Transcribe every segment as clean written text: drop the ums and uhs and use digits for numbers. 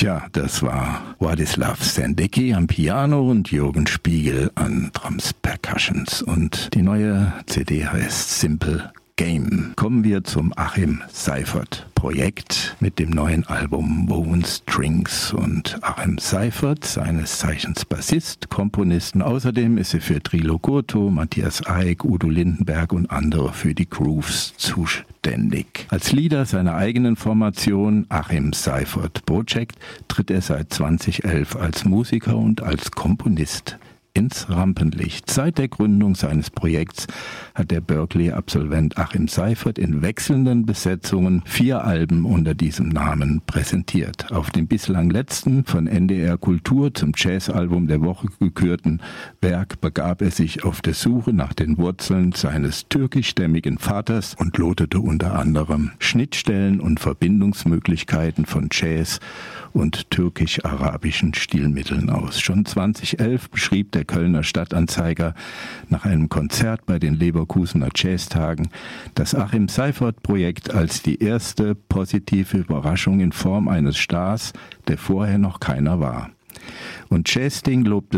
Tja, das war Władysław Sendecki am Piano und Jürgen Spiegel an Drums Percussions. Und die neue CD heißt Simple Game. Kommen wir zum Achim Seifert Projekt mit dem neuen Album Woven Strings. Und Achim Seifert, seines Zeichens Bassist, Komponisten. Außerdem ist er für Trilo Gurto, Matthias Eick, Udo Lindenberg und andere für die Grooves zuständig. Als Leader seiner eigenen Formation Achim Seifert Project tritt er seit 2011 als Musiker und als Komponist ins Rampenlicht. Seit der Gründung seines Projekts hat der Berklee-Absolvent Achim Seifert in wechselnden Besetzungen 4 Alben unter diesem Namen präsentiert. Auf dem bislang letzten, von NDR Kultur zum Jazzalbum der Woche gekürten Werk begab er sich auf der Suche nach den Wurzeln seines türkischstämmigen Vaters und lotete unter anderem Schnittstellen und Verbindungsmöglichkeiten von Jazz und türkisch-arabischen Stilmitteln aus. Schon 2011 beschrieb der Kölner Stadtanzeiger nach einem Konzert bei den Leverkusener Jazztagen das Achim Seifert-Projekt als die erste positive Überraschung in Form eines Stars, der vorher noch keiner war. Und Jazzsting lobte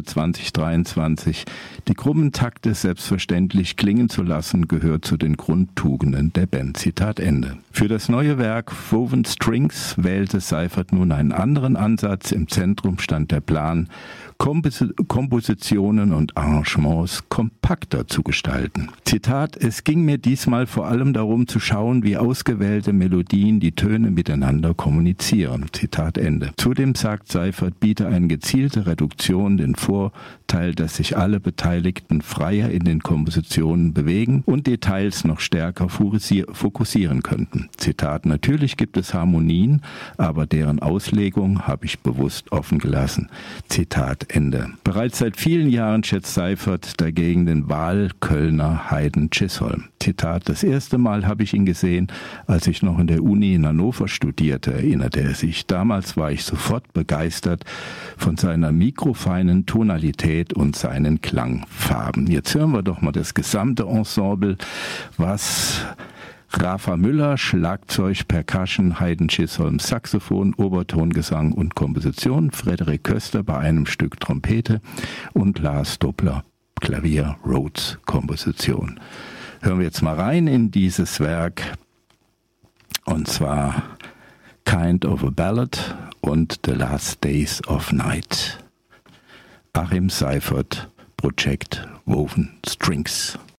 2023, die krummen Takte selbstverständlich klingen zu lassen, gehört zu den Grundtugenden der Band. Zitat Ende. Für das neue Werk Woven Strings wählte Seifert nun einen anderen Ansatz. Im Zentrum stand der Plan, Kompositionen und Arrangements kompakter zu gestalten. Zitat: Es ging mir diesmal vor allem darum zu schauen, wie ausgewählte Melodien die Töne miteinander kommunizieren. Zitat Ende. Zudem sagt Seifert, biete eine gezielte Reduktion den Vorteil, dass sich alle Beteiligten freier in den Kompositionen bewegen und Details noch stärker fokussieren könnten. Zitat: Natürlich gibt es Harmonien, aber deren Auslegung habe ich bewusst offen gelassen. Zitat Ende. Bereits seit vielen Jahren schätzt Seifert dagegen den Wahlkölner Haydn Chisholm. Zitat: Das erste Mal habe ich ihn gesehen, als ich noch in der Uni in Hannover studierte, erinnerte er sich. Damals war ich sofort begeistert von seiner mikrofeinen Tonalität und seinen Klangfarben. Jetzt hören wir doch mal das gesamte Ensemble, was Rafa Müller, Schlagzeug, Percussion, Haydn Chisholm, Saxophon, Obertongesang und Komposition, Frederik Köster bei einem Stück Trompete und Lars Doppler, Klavier, Rhodes, Komposition. Hören wir jetzt mal rein in dieses Werk, und zwar Kind of a Ballad und The Last Days of Night. Achim Seifert, Project Woven Strings.